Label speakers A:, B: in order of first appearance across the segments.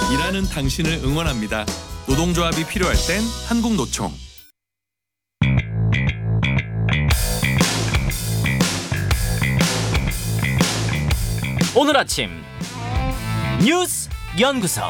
A: 일하는 당신을 응원합니다. 노동조합이 필요할 땐 한국노총.
B: 오늘 아침 뉴스 연구소.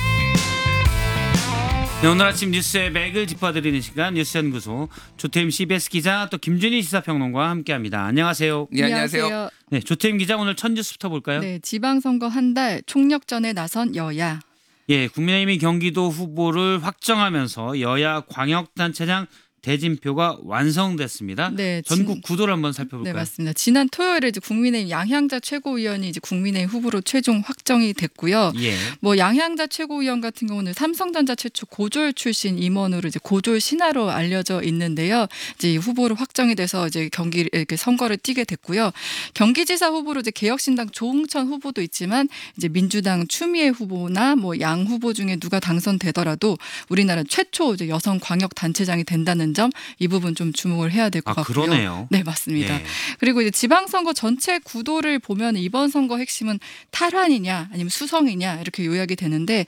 C: 네, 오늘 아침 뉴스의 맥을 짚어드리는 시간 뉴스 연구소 조태임 CBS 기자 또 김준희 시사평론가와 함께합니다. 안녕하세요.
D: 네, 안녕하세요.
C: 네, 조태임 기자 오늘 첫 뉴스부터 볼까요?
D: 네, 지방선거 한 달 총력전에 나선 여야.
C: 예, 국민의힘이 경기도 후보를 확정하면서 여야 광역단체장 대진표가 완성됐습니다.
D: 네,
C: 전국 구도를 한번 살펴볼까요?
D: 네, 맞습니다. 지난 토요일에 이제 국민의힘 양향자 최고위원이 이제 국민의힘 후보로 최종 확정이 됐고요.
C: 예.
D: 뭐 양향자 최고위원 같은 경우는 삼성전자 최초 고졸 출신 임원으로 이제 고졸 신하로 알려져 있는데요. 이제 후보로 확정이 돼서 이제 이렇게 선거를 뛰게 됐고요. 경기지사 후보로 이제 개혁신당 조응천 후보도 있지만 이제 민주당 추미애 후보나 뭐 양 후보 중에 누가 당선되더라도 우리나라 최초 이제 여성 광역 단체장이 된다는 점, 이 부분 좀 주목을 해야 될 것 같고요.
C: 그러네요.
D: 네, 맞습니다.
C: 예.
D: 그리고 이제 지방선거 전체 구도를 보면 이번 선거 핵심은 탈환이냐 아니면 수성이냐 이렇게 요약이 되는데,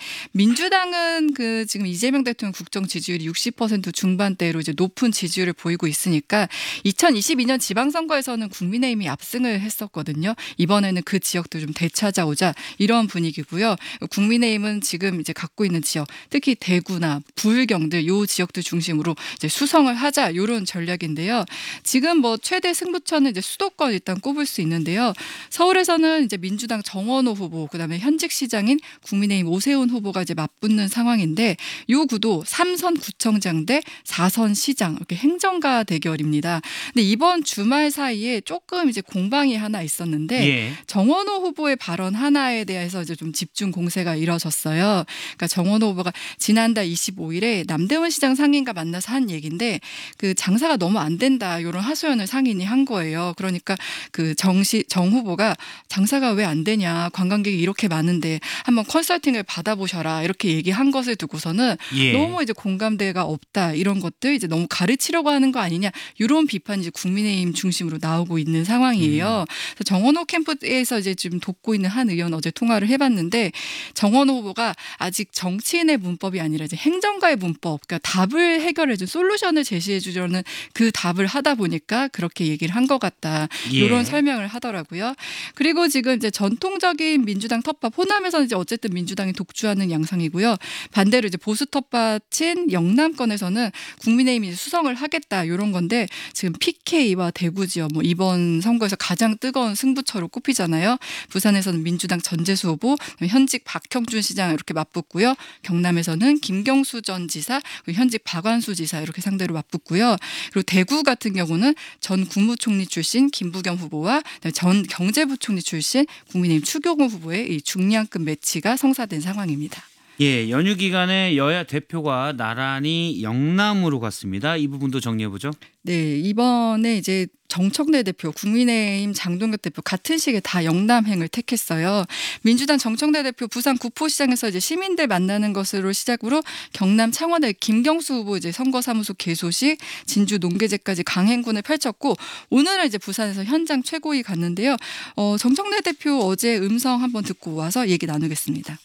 D: 민주당은 그 지금 이재명 대통령 국정 지지율이 60% 중반대로 이제 높은 지지율을 보이고 있으니까 2022년 지방선거에서는 국민의힘이 압승을 했었거든요. 이번에는 그 지역도 좀 되찾아오자 이런 분위기고요. 국민의힘은 지금 이제 갖고 있는 지역, 특히 대구나 부울경들 요 지역들 중심으로 이제 수성을 하자 이런 전략인데요. 지금 뭐 최대 승부처는 이제 수도권 일단 꼽을 수 있는데요. 서울에서는 이제 민주당 정원호 후보, 그다음에 현직 시장인 국민의힘 오세훈 후보가 이제 맞붙는 상황인데, 이 구도 3선 구청장 대 4선 시장 이렇게 행정가 대결입니다. 근데 이번 주말 사이에 조금 이제 공방이 하나 있었는데
C: 예.
D: 정원호 후보의 발언 하나에 대해서 이제 좀 집중 공세가 이뤄졌어요. 그러니까 정원호 후보가 지난달 25일에 남대문 시장 상인과 만나서 한 얘기인데, 그 장사가 너무 안 된다 이런 하소연을 상인이 한 거예요. 그러니까 그 정 후보가 장사가 왜 안 되냐, 관광객이 이렇게 많은데 한번 컨설팅을 받아보셔라 이렇게 얘기한 것을 두고서는
C: 예.
D: 너무 이제 공감대가 없다, 이런 것들 이제 너무 가르치려고 하는 거 아니냐, 이런 비판이 이제 국민의힘 중심으로 나오고 있는 상황이에요. 그래서 정원호 캠프에서 이제 지금 돕고 있는 한 의원 어제 통화를 해봤는데, 정원호 후보가 아직 정치인의 문법이 아니라 이제 행정가의 문법, 그러니까 답을 해결해준 솔루션을 제시해주려는 그 답을 하다 보니까 그렇게 얘기를 한 것 같다,
C: 예.
D: 이런 설명을 하더라고요. 그리고 지금 이제 전통적인 민주당 텃밭 호남에서는 이제 어쨌든 민주당이 독주하는 양상이고요. 반대로 이제 보수 텃밭인 영남권에서는 국민의힘이 수성을 하겠다 이런 건데, 지금 PK와 대구 지역 뭐 이번 선거에서 가장 뜨거운 승부처로 꼽히잖아요. 부산에서는 민주당 전재수 후보, 현직 박형준 시장 이렇게 맞붙고요. 경남에서는 김경수 전 지사, 그리고 현직 박완수 지사 이렇게 상대로 맞붙고요. 그리고 대구 같은 경우는 전 국무총리 출신 김부겸 후보와 전 경제부총리 출신 국민의힘 추경호 후보의 이 중량급 매치가 성사된 상황입니다.
C: 예, 연휴 기간에 여야 대표가 나란히 영남으로 갔습니다. 이 부분도 정리해보죠.
D: 네, 이번에 이제 정청래 대표, 국민의힘 장동혁 대표 같은 시기에 다 영남행을 택했어요. 민주당 정청래 대표 부산 구포시장에서 이제 시민들 만나는 것으로 시작으로 경남 창원의 김경수 후보 이제 선거사무소 개소식, 진주 농계제까지 강행군을 펼쳤고, 오늘은 이제 부산에서 현장 최고위 갔는데요. 정청래 대표 어제 음성 한번 듣고 와서 얘기 나누겠습니다.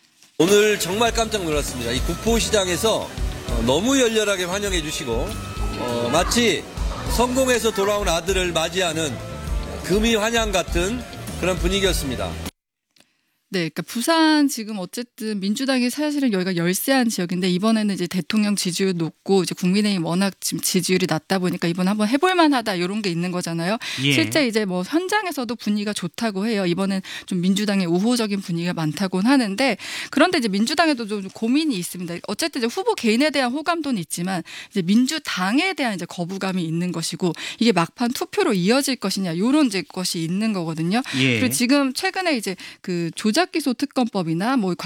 E: 오늘 정말 깜짝 놀랐습니다. 이 구포시장에서 너무 열렬하게 환영해 주시고 마치 성공해서 돌아온 아들을 맞이하는 금이 환영 같은 그런 분위기였습니다.
D: 네, 그러니까 부산 지금 어쨌든 민주당이 사실은 여기가 열세한 지역인데, 이번에는 이제 대통령 지지율 높고 이제 국민의힘 워낙 지금 지지율이 낮다 보니까 이번 한번 해볼만하다 이런 게 있는 거잖아요.
C: 예.
D: 실제 이제 뭐 현장에서도 분위기가 좋다고 해요. 이번엔 좀 민주당의 우호적인 분위기가 많다고는 하는데, 그런데 이제 민주당에도 좀 고민이 있습니다. 어쨌든 이제 후보 개인에 대한 호감도는 있지만 이제 민주당에 대한 이제 거부감이 있는 것이고, 이게 막판 투표로 이어질 것이냐 이런 이제 것이 있는 거거든요.
C: 예.
D: 그리고 지금 최근에 이제 그 조작기소 특검법이나 뭐